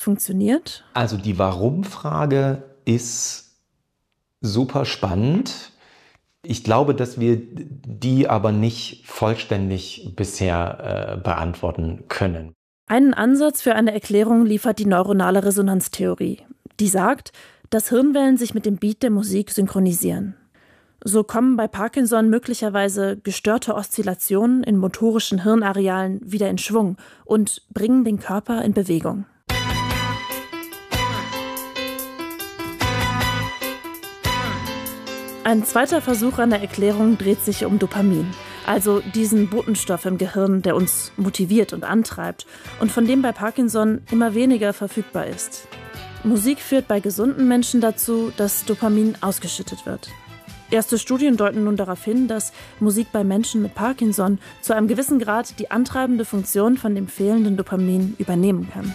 funktioniert? Also die Warum-Frage ist super spannend. Ich glaube, dass wir die aber nicht vollständig bisher beantworten können. Einen Ansatz für eine Erklärung liefert die neuronale Resonanztheorie. Die sagt, dass Hirnwellen sich mit dem Beat der Musik synchronisieren. So kommen bei Parkinson möglicherweise gestörte Oszillationen in motorischen Hirnarealen wieder in Schwung und bringen den Körper in Bewegung. Ein zweiter Versuch einer Erklärung dreht sich um Dopamin, also diesen Botenstoff im Gehirn, der uns motiviert und antreibt und von dem bei Parkinson immer weniger verfügbar ist. Musik führt bei gesunden Menschen dazu, dass Dopamin ausgeschüttet wird. Erste Studien deuten nun darauf hin, dass Musik bei Menschen mit Parkinson zu einem gewissen Grad die antreibende Funktion von dem fehlenden Dopamin übernehmen kann.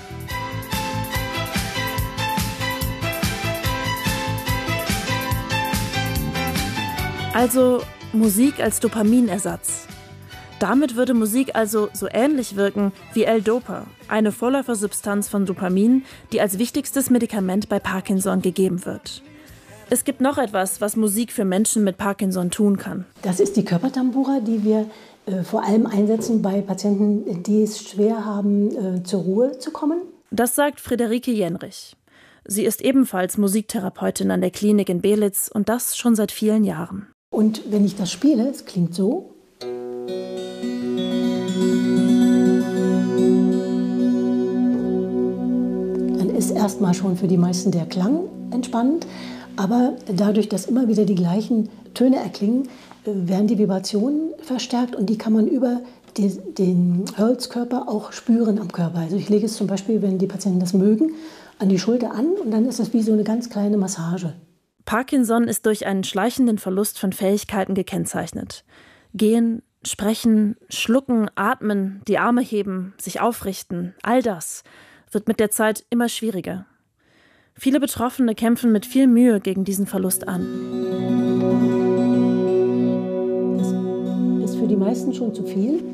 Also Musik als Dopaminersatz. Damit würde Musik also so ähnlich wirken wie L-Dopa, eine Vorläufersubstanz von Dopamin, die als wichtigstes Medikament bei Parkinson gegeben wird. Es gibt noch etwas, was Musik für Menschen mit Parkinson tun kann. Das ist die Körpertambura, die wir vor allem einsetzen bei Patienten, die es schwer haben, zur Ruhe zu kommen. Das sagt Friederike Jenrich. Sie ist ebenfalls Musiktherapeutin an der Klinik in Belitz und das schon seit vielen Jahren. Und wenn ich das spiele, es klingt so. Dann ist erstmal schon für die meisten der Klang entspannend. Aber dadurch, dass immer wieder die gleichen Töne erklingen, werden die Vibrationen verstärkt und die kann man über den Holzkörper auch spüren am Körper. Also ich lege es zum Beispiel, wenn die Patienten das mögen, an die Schulter an und dann ist es wie so eine ganz kleine Massage. Parkinson ist durch einen schleichenden Verlust von Fähigkeiten gekennzeichnet. Gehen, sprechen, schlucken, atmen, die Arme heben, sich aufrichten, all das wird mit der Zeit immer schwieriger. Viele Betroffene kämpfen mit viel Mühe gegen diesen Verlust an. Das ist für die meisten schon zu viel.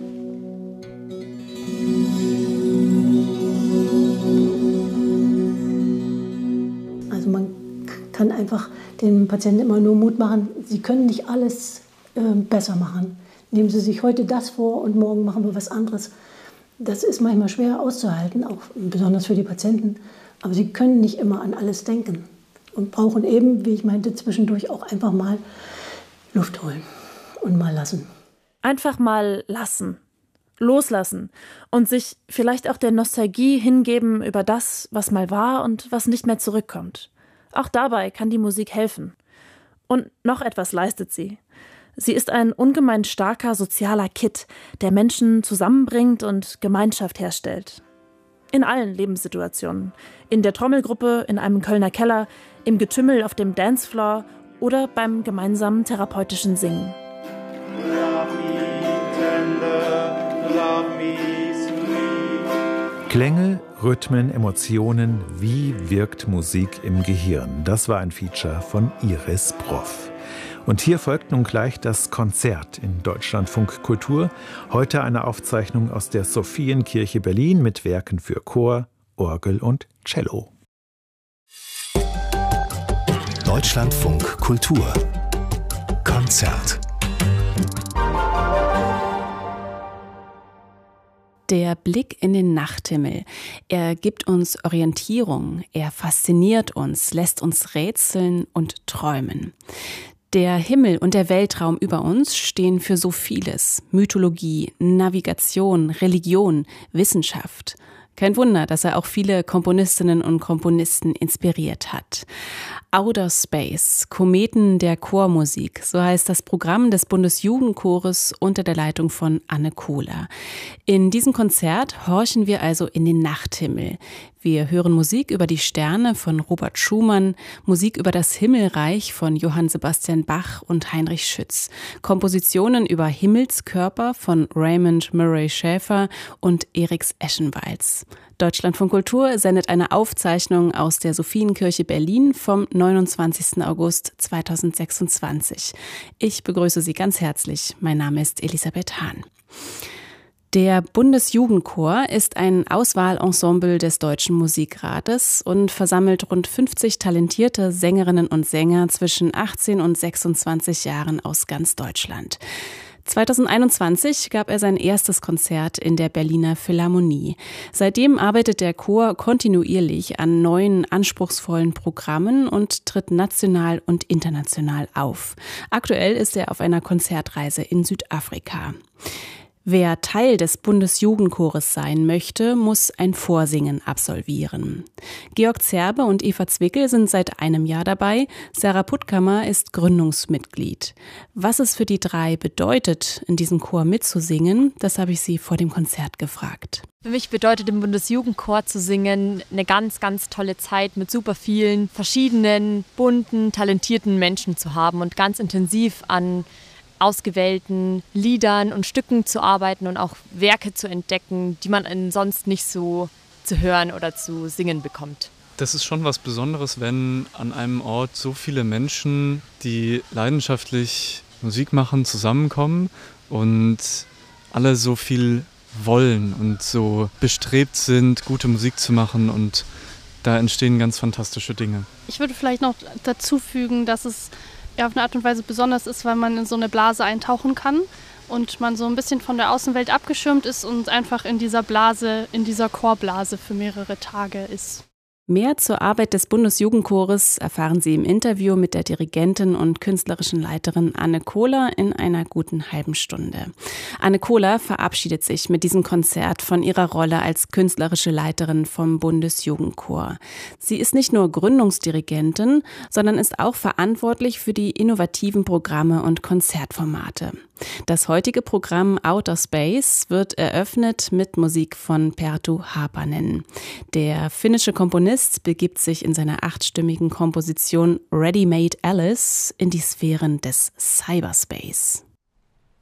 Also man kann einfach den Patienten immer nur Mut machen, sie können nicht alles besser machen. Nehmen Sie sich heute das vor und morgen machen wir was anderes. Das ist manchmal schwer auszuhalten, auch besonders für die Patienten. Aber sie können nicht immer an alles denken und brauchen eben, wie ich meinte, zwischendurch auch einfach mal Luft holen und mal lassen. Einfach mal lassen, loslassen und sich vielleicht auch der Nostalgie hingeben über das, was mal war und was nicht mehr zurückkommt. Auch dabei kann die Musik helfen. Und noch etwas leistet sie. Sie ist ein ungemein starker sozialer Kitt, der Menschen zusammenbringt und Gemeinschaft herstellt. In allen Lebenssituationen. In der Trommelgruppe, in einem Kölner Keller, im Getümmel auf dem Dancefloor oder beim gemeinsamen therapeutischen Singen. Klänge, Rhythmen, Emotionen, wie wirkt Musik im Gehirn? Das war ein Feature von Iris Proff. Und hier folgt nun gleich das Konzert in Deutschlandfunk Kultur. Heute eine Aufzeichnung aus der Sophienkirche Berlin mit Werken für Chor, Orgel und Cello. Deutschlandfunk Kultur Konzert. Der Blick in den Nachthimmel, er gibt uns Orientierung, er fasziniert uns, lässt uns rätseln und träumen. Der Himmel und der Weltraum über uns stehen für so vieles. Mythologie, Navigation, Religion, Wissenschaft. Kein Wunder, dass er auch viele Komponistinnen und Komponisten inspiriert hat. Outer Space, Kometen der Chormusik, so heißt das Programm des Bundesjugendchores unter der Leitung von Anne Kohler. In diesem Konzert horchen wir also in den Nachthimmel. Wir hören Musik über die Sterne von Robert Schumann, Musik über das Himmelreich von Johann Sebastian Bach und Heinrich Schütz, Kompositionen über Himmelskörper von Raymond Murray Schäfer und Eriks Eschenwalds. Deutschlandfunk Kultur sendet eine Aufzeichnung aus der Sophienkirche Berlin vom 29. August 2026. Ich begrüße Sie ganz herzlich. Mein Name ist Elisabeth Hahn. Der Bundesjugendchor ist ein Auswahlensemble des Deutschen Musikrates und versammelt rund 50 talentierte Sängerinnen und Sänger zwischen 18 und 26 Jahren aus ganz Deutschland. 2021 gab er sein erstes Konzert in der Berliner Philharmonie. Seitdem arbeitet der Chor kontinuierlich an neuen, anspruchsvollen Programmen und tritt national und international auf. Aktuell ist er auf einer Konzertreise in Südafrika. Wer Teil des Bundesjugendchores sein möchte, muss ein Vorsingen absolvieren. Georg Zerbe und Eva Zwickel sind seit einem Jahr dabei. Sarah Puttkammer ist Gründungsmitglied. Was es für die drei bedeutet, in diesem Chor mitzusingen, das habe ich sie vor dem Konzert gefragt. Für mich bedeutet im Bundesjugendchor zu singen eine ganz, ganz tolle Zeit mit super vielen verschiedenen, bunten, talentierten Menschen zu haben und ganz intensiv an ausgewählten Liedern und Stücken zu arbeiten und auch Werke zu entdecken, die man sonst nicht so zu hören oder zu singen bekommt. Das ist schon was Besonderes, wenn an einem Ort so viele Menschen, die leidenschaftlich Musik machen, zusammenkommen und alle so viel wollen und so bestrebt sind, gute Musik zu machen, und da entstehen ganz fantastische Dinge. Ich würde vielleicht noch dazu fügen, dass es auf eine Art und Weise besonders ist, weil man in so eine Blase eintauchen kann und man so ein bisschen von der Außenwelt abgeschirmt ist und einfach in dieser Blase, in dieser Chorblase für mehrere Tage ist. Mehr zur Arbeit des Bundesjugendchores erfahren Sie im Interview mit der Dirigentin und künstlerischen Leiterin Anne Kohler in einer guten halben Stunde. Anne Kohler verabschiedet sich mit diesem Konzert von ihrer Rolle als künstlerische Leiterin vom Bundesjugendchor. Sie ist nicht nur Gründungsdirigentin, sondern ist auch verantwortlich für die innovativen Programme und Konzertformate. Das heutige Programm Outer Space wird eröffnet mit Musik von Perttu Haapanen. Der finnische Komponist begibt sich in seiner 8-stimmigen Komposition Ready Made Alice in die Sphären des Cyberspace.